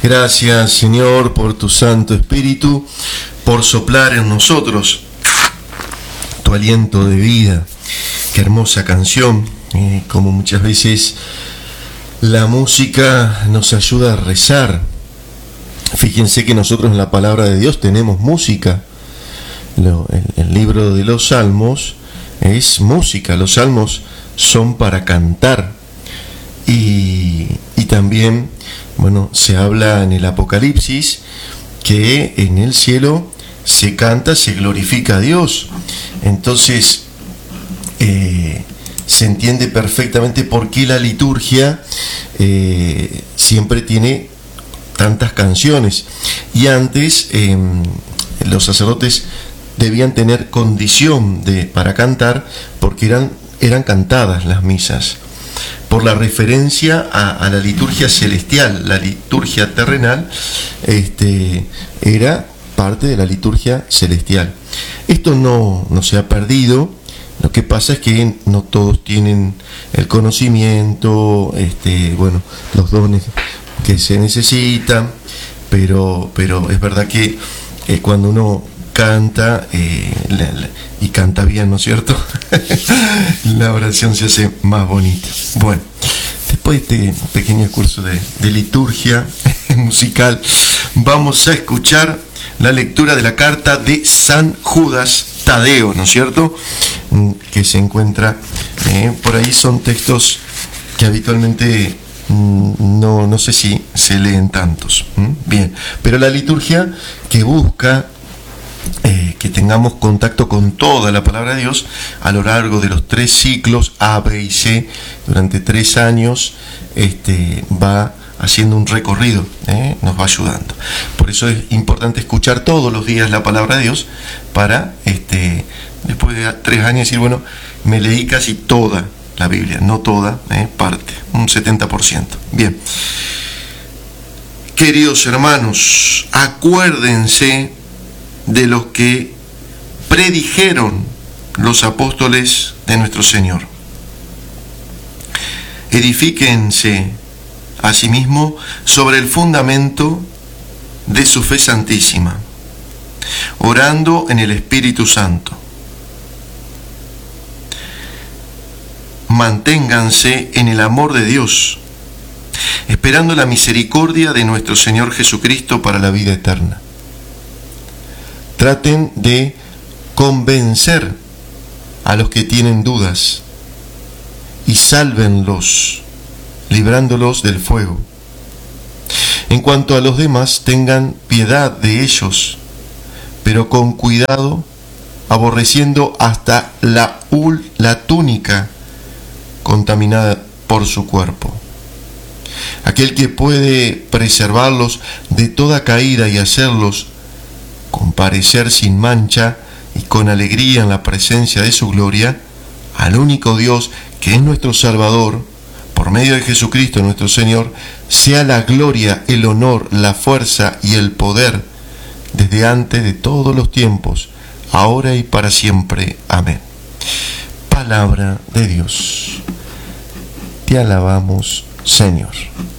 Gracias, Señor, por tu Santo Espíritu, por soplar en nosotros tu aliento de vida. Qué hermosa canción, como muchas veces la música nos ayuda a rezar. Fíjense que nosotros en la palabra de Dios tenemos música. El libro de los Salmos es música. Los Salmos son para cantar. Y también, bueno, se habla en el Apocalipsis que en el cielo se canta, se glorifica a Dios. Entonces se entiende perfectamente por qué la liturgia siempre tiene tantas canciones. Y antes los sacerdotes debían tener condición para cantar, porque eran cantadas las misas, por la referencia a la liturgia celestial. La liturgia terrenal era parte de la liturgia celestial. Esto no se ha perdido. Lo que pasa es que no todos tienen el conocimiento, los dones que se necesitan, pero es verdad que cuando uno canta y canta bien, ¿no es cierto? La oración se hace más bonita. Bueno, después de este pequeño curso de liturgia musical, vamos a escuchar la lectura de la carta de San Judas Tadeo, ¿no es cierto? Que se encuentra por ahí. Son textos que habitualmente no sé si se leen tantos. Bien, pero la liturgia que busca que tengamos contacto con toda la palabra de Dios a lo largo de los 3 ciclos A, B y C, durante 3 años, va haciendo un recorrido, nos va ayudando. Por eso es importante escuchar todos los días la palabra de Dios para, después de 3 años, decir, bueno, me leí casi toda la Biblia, no toda, parte, un 70%. Bien. Queridos hermanos, acuérdense de los que predijeron los apóstoles de nuestro Señor. Edifíquense asimismo sobre el fundamento de su fe santísima, orando en el Espíritu Santo. Manténganse en el amor de Dios, esperando la misericordia de nuestro Señor Jesucristo para la vida eterna. Traten de convencer a los que tienen dudas y sálvenlos, librándolos del fuego. En cuanto a los demás, tengan piedad de ellos, pero con cuidado, aborreciendo hasta la túnica contaminada por su cuerpo. Aquel que puede preservarlos de toda caída y hacerlos comparecer sin mancha y con alegría en la presencia de su gloria, al único Dios que es nuestro Salvador, por medio de Jesucristo nuestro Señor, sea la gloria, el honor, la fuerza y el poder, desde antes de todos los tiempos, ahora y para siempre. Amén. Palabra de Dios. Te alabamos, Señor.